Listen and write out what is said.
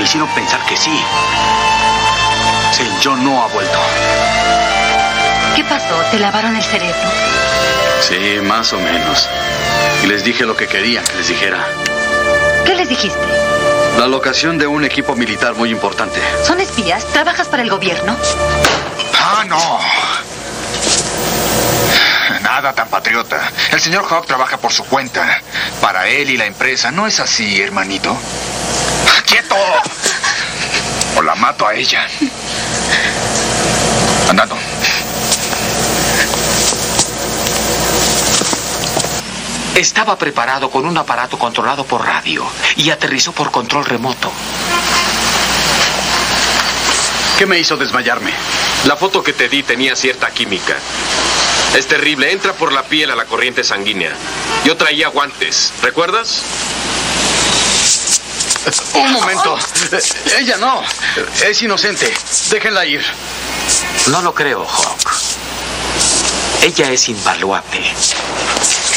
hicieron pensar que sí. Saint John no ha vuelto. ¿Qué pasó? ¿Te lavaron el cerebro? Sí, más o menos. Y les dije lo que querían que les dijera. ¿Qué les dijiste? La locación de un equipo militar muy importante. ¿Son espías? ¿Trabajas para el gobierno? Ah, no. Nada tan patriota. El señor Hawk trabaja por su cuenta. Para él y la empresa. ¿No es así, hermanito? ¡Quieto! O la mato a ella. Andando. Estaba preparado con un aparato controlado por radio y aterrizó por control remoto. ¿Qué me hizo desmayarme? La foto que te di tenía cierta química. Es terrible, entra por la piel a la corriente sanguínea. Yo traía guantes, ¿recuerdas? Un momento. Ella no. Es inocente. Déjenla ir. No lo creo, Hawk. Ella es invaluable.